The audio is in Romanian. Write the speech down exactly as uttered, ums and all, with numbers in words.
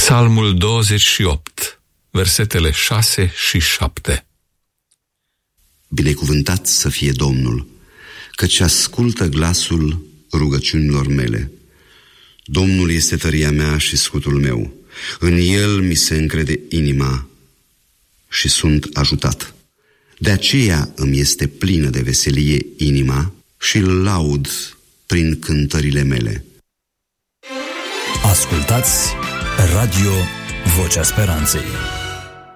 Psalmul douăzeci și opt, versetele șase și șapte. Binecuvântat să fie Domnul, căci ascultă glasul rugăciunilor mele. Domnul este tăria mea și scutul meu. În El mi se încrede inima și sunt ajutat. De aceea îmi este plină de veselie inima și îl laud prin cântările mele. Ascultați Radio Vocea Speranței.